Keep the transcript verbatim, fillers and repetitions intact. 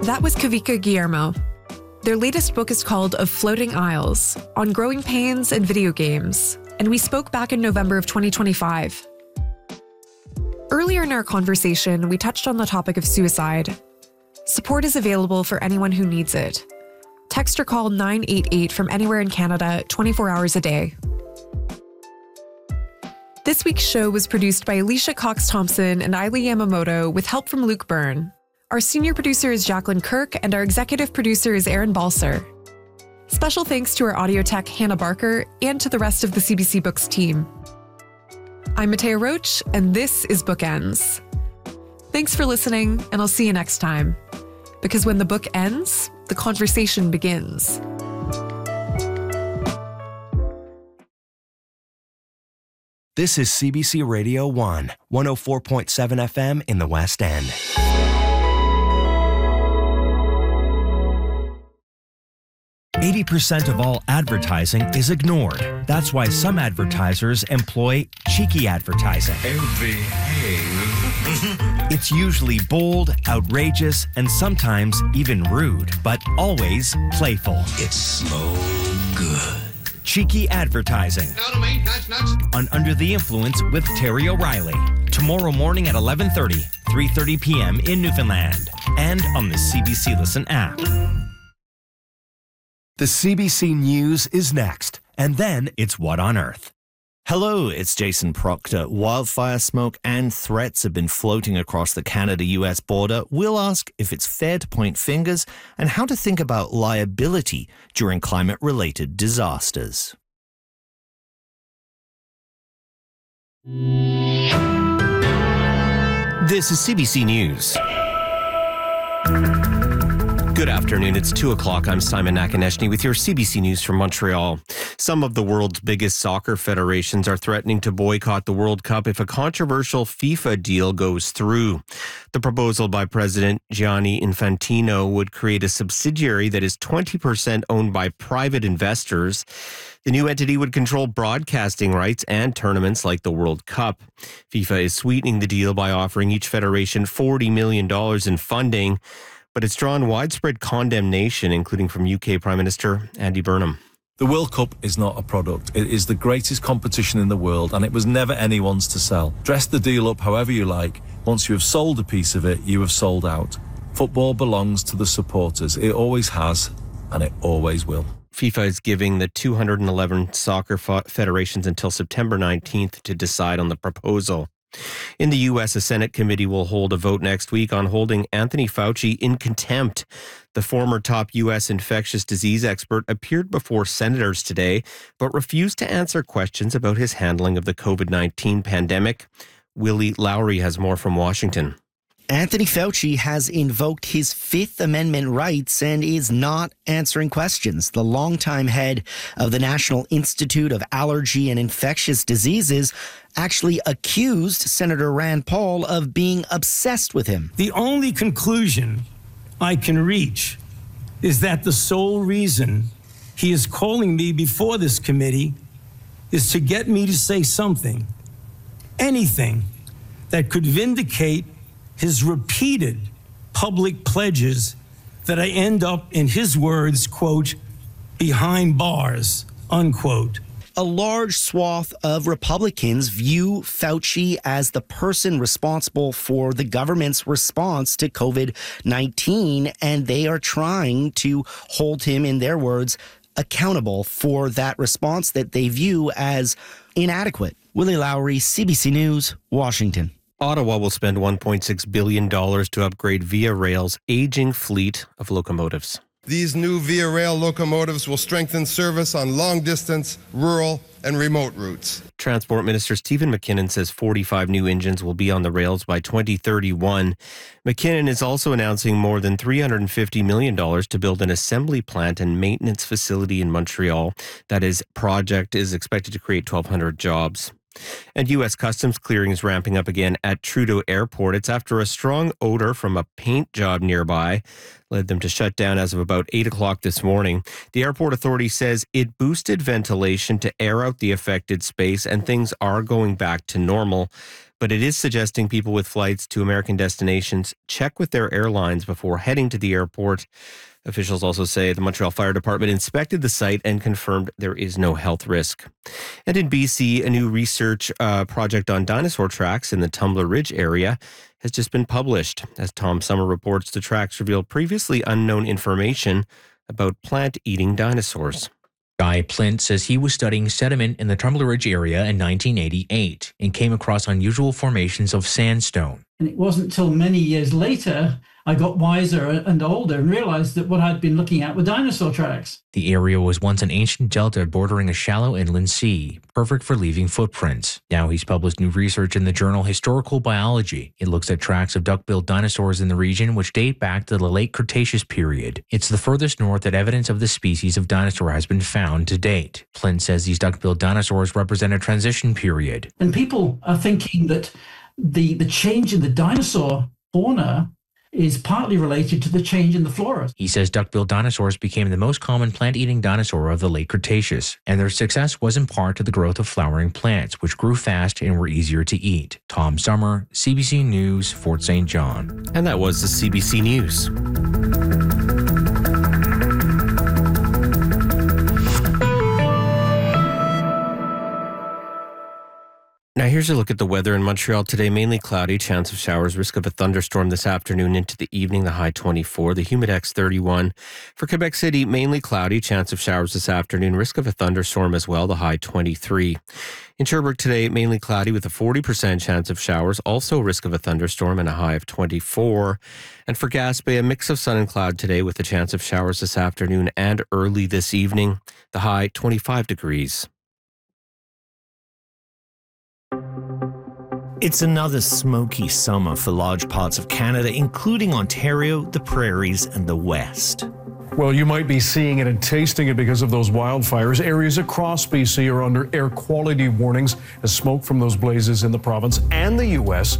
That was Kavika Guillermo. Their latest book is called Of Floating Isles, on growing pains and video games, and we spoke back in November of twenty twenty-five. Earlier in our conversation, we touched on the topic of suicide. Support is available for anyone who needs it. Text or call nine eight eight from anywhere in Canada, twenty-four hours a day. This week's show was produced by Alicia Cox-Thompson and Ailey Yamamoto with help from Luke Byrne. Our senior producer is Jacqueline Kirk, and our executive producer is Aaron Balser. Special thanks to our audio tech, Hannah Barker, and to the rest of the C B C Books team. I'm Matea Roach, and this is Bookends. Thanks for listening, and I'll see you next time. Because when the book ends, the conversation begins. This is C B C Radio one, one oh four point seven F M in the West End. eighty percent of all advertising is ignored. That's why some advertisers employ cheeky advertising. It's usually bold, outrageous, and sometimes even rude, but always playful. It's so good. Cheeky advertising. Me, nuts, nuts. On Under the Influence with Terry O'Reilly. Tomorrow morning at eleven thirty, three thirty p.m. in Newfoundland. And on the C B C Listen app. The C B C News is next, and then it's What on Earth. Hello, it's Jason Proctor. Wildfire smoke and threats have been floating across the Canada-U S border. We'll ask if it's fair to point fingers and how to think about liability during climate-related disasters. This is C B C News. Good afternoon. It's two o'clock. I'm Simon Nakonechny with your C B C News from Montreal. Some of the world's biggest soccer federations are threatening to boycott the World Cup if a controversial FIFA deal goes through. The proposal by President Gianni Infantino would create a subsidiary that is twenty percent owned by private investors. The new entity would control broadcasting rights and tournaments like the World Cup. FIFA is sweetening the deal by offering each federation forty million dollars in funding. But it's drawn widespread condemnation, including from U K Prime Minister Andy Burnham. The World Cup is not a product. It is the greatest competition in the world, and it was never anyone's to sell. Dress the deal up however you like. Once you have sold a piece of it, you have sold out. Football belongs to the supporters. It always has, and it always will. FIFA is giving the two hundred eleven soccer federations until September nineteenth to decide on the proposal. In the U S, a Senate committee will hold a vote next week on holding Anthony Fauci in contempt. The former top U S infectious disease expert appeared before senators today, but refused to answer questions about his handling of the covid nineteen pandemic. Willie Lowry has more from Washington. Anthony Fauci has invoked his Fifth Amendment rights and is not answering questions. The longtime head of the National Institute of Allergy and Infectious Diseases actually accused Senator Rand Paul of being obsessed with him. The only conclusion I can reach is that the sole reason he is calling me before this committee is to get me to say something, anything that could vindicate his repeated public pledges that I end up, in his words, quote, behind bars, unquote. A large swath of Republicans view Fauci as the person responsible for the government's response to covid nineteen, and they are trying to hold him, in their words, accountable for that response that they view as inadequate. Willie Lowry, C B C News, Washington. Ottawa will spend one point six billion dollars to upgrade Via Rail's aging fleet of locomotives. These new Via Rail locomotives will strengthen service on long-distance, rural, and remote routes. Transport Minister Stephen McKinnon says forty-five new engines will be on the rails by twenty thirty-one. McKinnon is also announcing more than three hundred fifty million dollars to build an assembly plant and maintenance facility in Montreal. That is, project is expected to create twelve hundred jobs. And U S Customs clearing is ramping up again at Trudeau Airport. It's after a strong odor from a paint job nearby led them to shut down as of about eight o'clock this morning. The airport authority says it boosted ventilation to air out the affected space, and things are going back to normal. but it is suggesting people with flights to American destinations check with their airlines before heading to the airport. Officials also say the Montreal Fire Department inspected the site and confirmed there is no health risk. And in B C, a new research uh, project on dinosaur tracks in the Tumbler Ridge area has just been published. As Tom Summer reports, the tracks reveal previously unknown information about plant-eating dinosaurs. Guy Plint says he was studying sediment in the Tumbler Ridge area in nineteen eighty-eight and came across unusual formations of sandstone. And it wasn't until many years later I got wiser and older and realized that what I'd been looking at were dinosaur tracks. The area was once an ancient delta bordering a shallow inland sea, perfect for leaving footprints. Now he's published new research in the journal Historical Biology. It looks at tracks of duck-billed dinosaurs in the region which date back to the late Cretaceous period. It's the furthest north that evidence of this species of dinosaur has been found to date. Plint says these duck-billed dinosaurs represent a transition period. And people are thinking that the, the change in the dinosaur fauna is partly related to the change in the flora. He says duck-billed dinosaurs became the most common plant-eating dinosaur of the late Cretaceous, and their success was in part to the growth of flowering plants, which grew fast and were easier to eat. Tom Summer, C B C News, Fort Saint John. And that was the C B C News. Now here's a look at the weather in Montreal today. Mainly cloudy, chance of showers, risk of a thunderstorm this afternoon into the evening, the high twenty-four, the humidex thirty-one. For Quebec City, mainly cloudy, chance of showers this afternoon, risk of a thunderstorm as well, the high twenty-three. In Sherbrooke today, mainly cloudy with a forty percent chance of showers, also risk of a thunderstorm and a high of twenty-four. And for Gaspé, a mix of sun and cloud today with a chance of showers this afternoon and early this evening, the high twenty-five degrees. It's another smoky summer for large parts of Canada, including Ontario, the prairies, and the West. Well, you might be seeing it and tasting it because of those wildfires. Areas across B C are under air quality warnings as smoke from those blazes in the province and the U S